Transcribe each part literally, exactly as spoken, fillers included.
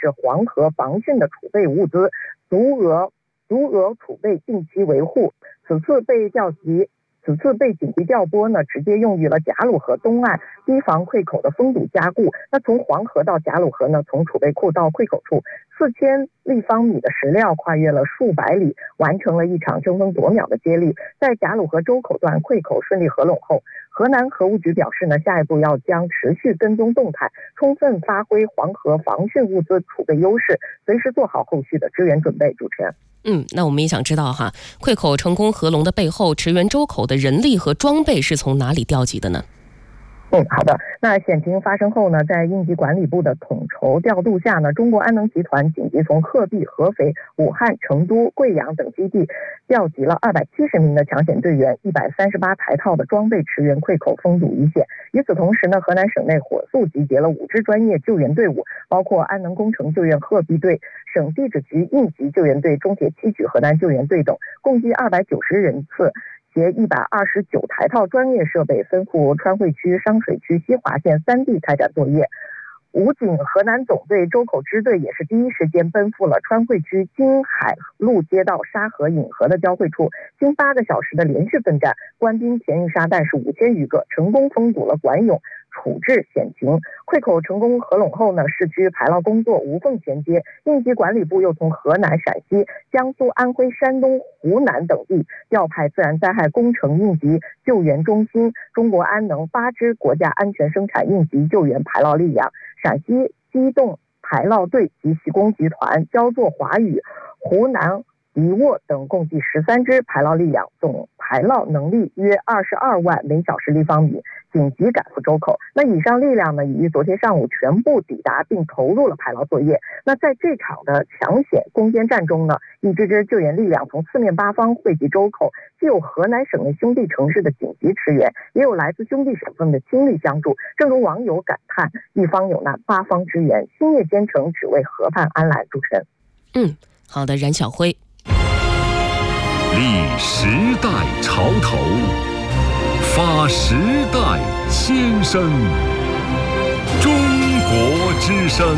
是黄河防汛的储备物资，足额足额储备定期维护。此次被调集。此次被紧急调拨呢，直接用于了贾鲁河东岸堤防溃口的封堵加固。那从黄河到贾鲁河呢，从储备库到溃口处，四千立方米的石料跨越了数百里，完成了一场争分夺秒的接力。在贾鲁河周口段溃口顺利合拢后，河南河务局表示呢，下一步要将持续跟踪动态，充分发挥黄河防汛物资储备优势，随时做好后续的支援准备。主持人。 嗯，那我们也想知道哈，溃口成功合龙的背后，驰援周口的人力和装备是从哪里调集的呢？ 嗯，好的。那险情发生后呢，在应急管理部的统筹调度下呢，中国安能集团紧急从鹤壁、合肥、武汉、成都、贵阳等基地调集了二百七十名的抢险队员，一百三十八台套的装备驰援溃口封堵一线。与此同时呢，河南省内火速集结了五支专业救援队伍，包括安能工程救援鹤壁队、省地质局应急救援队、中铁七局河南救援队等，共计二百九十人次。携一百二十九台套专业设备分赴川汇区、商水区、西华县三地开展作业。武警河南总队周口支队也是第一时间奔赴了川汇区金海路街道沙河引河的交汇处，经八个小时的连续奋战，官兵填运沙袋是五千余个，成功封堵了管涌，处置险情。溃口成功合拢后呢，市区排涝工作无缝衔接，应急管理部又从河南、陕西、江苏、安徽、山东、湖南等地调派自然灾害工程应急救援中心、中国安能八支国家安全生产应急救援排涝力量，陕西机动排涝队及习工集团、焦作华宇、湖南迪沃等共计十三支排涝力量，总排涝能力约二十二万每小时立方米，紧急赶赴周口。那以上力量呢，已于昨天上午全部抵达并投入了排涝作业。那在这场的抢险攻坚战中呢，一支支救援力量从四面八方汇集周口，既有河南省内兄弟城市的紧急驰援，也有来自兄弟省份的倾力相助。正如网友感叹，一方有难，八方支援，星夜兼程，只为河畔安澜。主持人。 嗯，好的，冉晓辉。 立时代潮头，发时代先声，中国之声。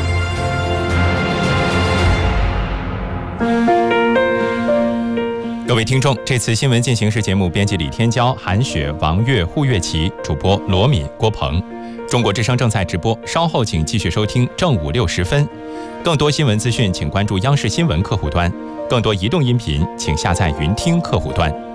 各位听众，这次新闻进行时节目编辑李天骄、韩雪、王悦、胡月琪，主播罗敏、郭鹏。中国之声正在直播，稍后请继续收听正午六时分。更多新闻资讯，请关注央视新闻客户端。更多移动音频，请下载云听客户端。